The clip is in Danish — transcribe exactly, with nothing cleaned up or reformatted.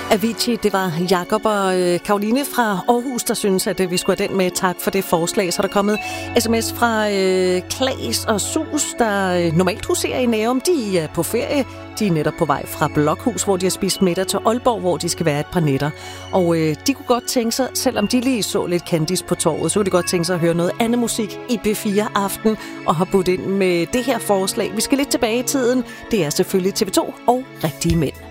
Avicii, det var Jakob og øh, Karoline fra Aarhus, der synes, at øh, vi skulle have den med. Tak for det forslag. Så er der kommet sms fra øh, Klaas og Sus, der øh, normalt huserer i Nærum. De er på ferie. De er netop på vej fra Blokhus, hvor de har spist middag, til Aalborg, hvor de skal være et par nætter. Og øh, de kunne godt tænke sig, selvom de lige så lidt Candice på torvet, så kunne de godt tænke sig at høre noget andet musik i B fire Aften, og har budt ind med det her forslag. Vi skal lidt tilbage i tiden. Det er selvfølgelig T V to og Rigtige Mænd.